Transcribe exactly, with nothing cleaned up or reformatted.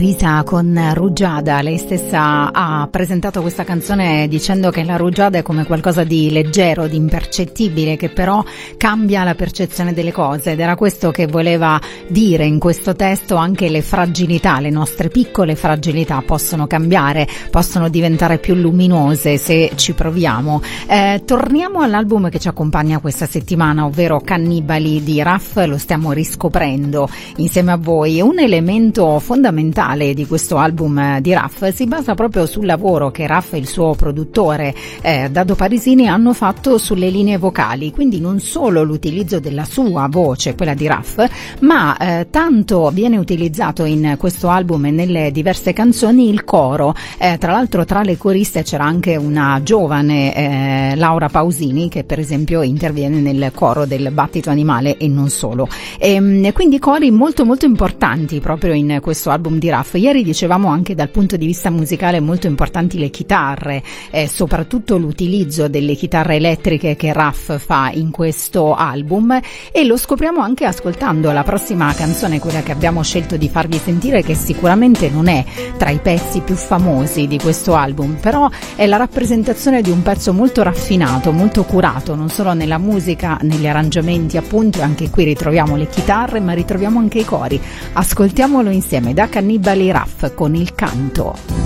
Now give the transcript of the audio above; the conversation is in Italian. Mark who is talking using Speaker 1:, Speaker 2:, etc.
Speaker 1: Rita con Rugiada. Lei stessa ha presentato questa canzone dicendo che la rugiada è come qualcosa di leggero, di impercettibile, che però cambia la percezione delle cose, ed era questo che voleva dire in questo testo. Anche le fragilità, le nostre piccole fragilità possono cambiare, possono diventare più luminose se ci proviamo. Eh, torniamo all'album che ci accompagna questa settimana, ovvero Cannibali di Raf. Lo stiamo riscoprendo insieme a voi. Un elemento fondamentale di questo album di Raf si basa proprio sul lavoro che Raf e il suo produttore eh, Dado Parisini hanno fatto sulle linee vocali, quindi non solo l'utilizzo della sua voce, quella di Raf, ma eh, tanto viene utilizzato in questo album e nelle diverse canzoni il coro. Eh, tra l'altro tra le coriste c'era anche una giovane eh, Laura Pausini, che per esempio interviene nel coro del Battito Animale e non solo. E, quindi cori molto molto importanti proprio in questo album di Raf. Ieri dicevamo anche dal punto di vista musicale molto importanti le chitarre, eh, soprattutto l'utilizzo delle chitarre elettriche che Raf fa in questo album, e lo scopriamo anche ascoltando la prossima canzone, quella che abbiamo scelto di farvi sentire, che sicuramente non è tra i pezzi più famosi di questo album, però è la rappresentazione di un pezzo molto raffinato, molto curato, non solo nella musica, negli arrangiamenti appunto, e anche qui ritroviamo le chitarre ma ritroviamo anche i cori. Ascoltiamolo insieme da Cannibali Raf con Il Canto.